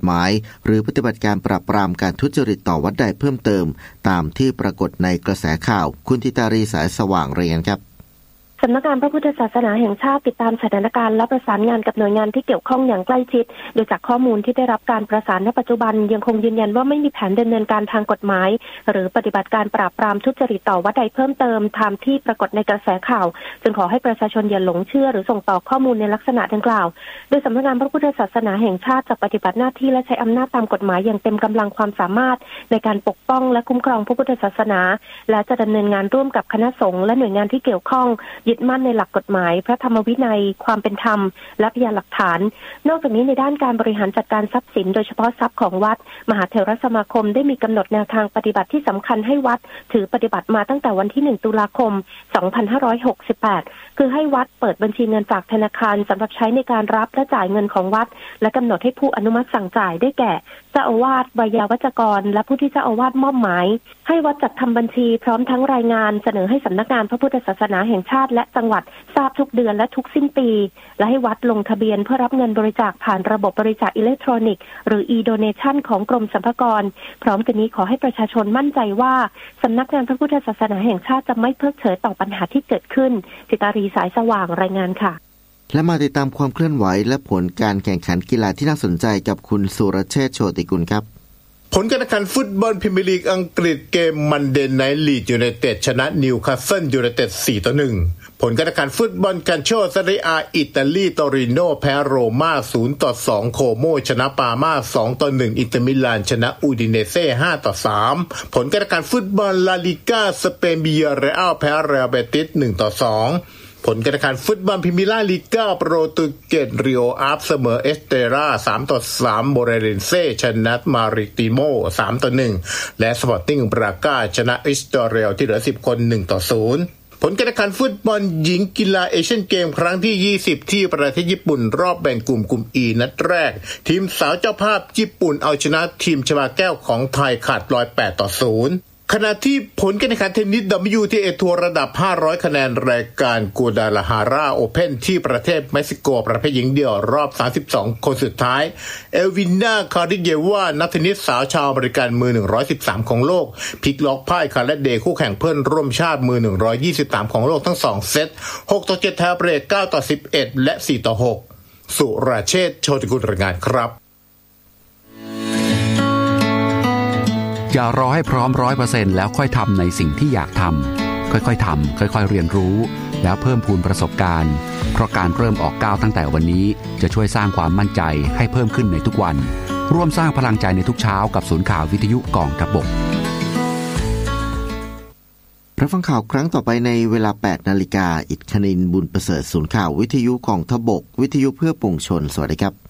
หมายหรือปฏิบัติการปราบปรามการทุจริตต่อวัดใดเพิ่มเติมตามที่ปรากฏในกระแสข่าวคุณธิตารีสายสว่างรายงานครับสำนักงานพระพุทธศาสนาแห่งชาติติดตามสถานการณ์และประสานงานกับหน่วยงานที่เกี่ยวข้องอย่างใกล้ชิดโดยจากข้อมูลที่ได้รับการประสานณปัจจุบันยังคงยืนยันว่าไม่มีแผนดำเนินการทางกฎหมายหรือปฏิบัติการปราบปรามทุจริตต่อวัดใดเพิ่มเติมตามที่ปรากฏในกระแสข่าวจึงขอให้ประชาชนอย่าหลงเชื่อหรือส่งต่อข้อมูลในลักษณะดังกล่าวโดยสำนักงานพระพุทธศาสนาแห่งชาติจะปฏิบัติหน้าที่และใช้อำนาจตามกฎหมายอย่างเต็มกำลังความสามารถในการปกป้องและคุ้มครองพระพุทธศาสนาและจะดำเนินงานร่วมกับคณะสงฆ์และหน่วยงานที่เกี่ยวข้องยึดมั่นในหลักกฎหมายพระธรรมวินัยความเป็นธรรมและพยานหลักฐานนอกจากนี้ในด้านการบริหารจัดการทรัพย์สินโดยเฉพาะทรัพย์ของวัดมหาเถรสมาคมได้มีกำหนดแนวทางปฏิบัติที่สำคัญให้วัดถือปฏิบัติมาตั้งแต่วันที่1ตุลาคม2568คือให้วัดเปิดบัญชีเงินฝากธนาคารสำหรับใช้ในการรับและจ่ายเงินของวัดและกำหนดให้ผู้อนุมัติสั่งจ่ายได้แก่เจ้าอาวาสไวยาวัจกรและผู้ที่เจ้าอาวาสมอบหมายให้วัดจัดทำบัญชีพร้อมทั้งรายงานเสนอให้สำนักงานพระพุทธศาสนาแห่งชาติและจังหวัดทราบทุกเดือนและทุกสิ้นปีและให้วัดลงทะเบียนเพื่อรับเงินบริจาคผ่านระบบบริจาคอิเล็กทรอนิกส์หรือ e-donation ของกรมสรรพากรพร้อมกันนี้ขอให้ประชาชนมั่นใจว่าสำนักงานพระพุทธศาสนาแห่งชาติจะไม่เพิกเฉยต่อปัญหาที่เกิดขึ้นสิตารีสายสว่างรายงานค่ะและมาติดตามความเคลื่อนไหวและผลการแข่งขันกีฬาที่น่าสนใจกับคุณสุรเชษฐ์โชติกุลครับผลการแข่งขันฟุตบอลพรีเมียร์ลีกอังกฤษเกมมันเดย์ไนท์ลีดยูไนเต็ดชนะนิวคาสเซิลยูไนเต็ด 4-1 ผลการแข่งขันฟุตบอลคัลโชซาเรียอาอิตาลีตอริโนแพ้โรม่า 0-2 โคโมชนะปาม่า 2-1 อินเตอร์มิลานชนะอูดิเนเซ่ 5-3 ผลการแข่งขันฟุตบอลลาลิก้าสเปนบิยาเรอัลแพ้เรอัลเบติส 1-2ผลการแข่งขันฟุตบอลพรีเมียร์ลีกโปรตุเกสริโออาฟเสมอเอสเตรา 3-3 โบเรเรนเซ่ชนะมาริติโม 3-1 และสปอร์ติ้งบราก้าชนะอิสตอเรลที่เหลือ10คน 1-0 ผลการแข่งขันฟุตบอลหญิงกีฬาเอเชียนเกมครั้งที่20ที่ประเทศญี่ปุ่นรอบแบ่งกลุ่ม E นัดแรกทีมสาวเจ้าภาพญี่ปุ่นเอาชนะทีมชบาแก้วของไทยขาดลอย 8-0ขณะที่ผลการแข่งขันเทนนิส WTA ทัวร์ระดับ500คะแนนรายการกัวดาลาฮาราโอเพ่นที่ประเทศเม็กซิโกประเภทหญิงเดี่ยวรอบ32คนสุดท้ายเอลวินาคาริเยวานักเทนนิสสาวชาวอเมริกันมือ113ของโลกพลิกล็อกพ่ายคาร์เลเดย์คู่แข่งเพื่อนร่วมชาติมือ123ของโลกทั้ง2เซต 6-7 ไทยเบรก 9-11 และ 4-6 สุรเชษฐ์โชติกุลรายงานครับอย่ารอให้พร้อม 100% แล้วค่อยทำในสิ่งที่อยากทำค่อยๆทำค่อยๆเรียนรู้แล้วเพิ่มพูนประสบการณ์เพราะการเริ่มออกก้าวตั้งแต่วันนี้จะช่วยสร้างความมั่นใจให้เพิ่มขึ้นในทุกวันร่วมสร้างพลังใจในทุกเช้ากับศูนย์ข่าววิทยุกองทัพบกรับฟังข่าวครั้งต่อไปในเวลา 8 นาฬิกาอิฐคณินทร์บุญประเสริฐศูนย์ข่าววิทยุกองทัพบกวิทยุเพื่อปวงชนสวัสดีครับ